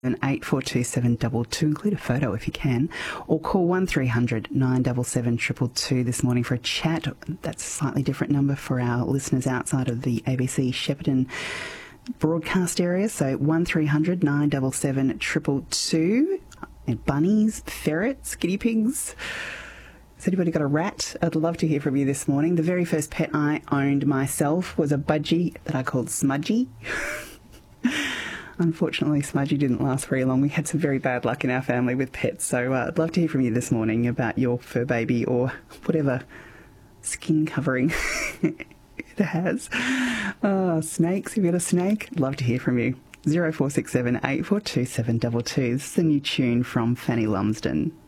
and 842722, include a photo if you can, or call 1300 977 222 this morning for a chat. That's a slightly different number for our listeners outside of the ABC Shepparton broadcast area, so 1300 977 222. And bunnies, ferrets, guinea pigs. Has anybody got a rat? I'd love to hear from you this morning. The very first pet I owned myself was a budgie that I called Smudgy. Unfortunately, Smudgy didn't last very long. We had some very bad luck in our family with pets, so I'd love to hear from you this morning about your fur baby or whatever skin covering it has. Snakes, have you got a snake? I'd love to hear from you. 0467 842722. This is a new tune from Fanny Lumsden.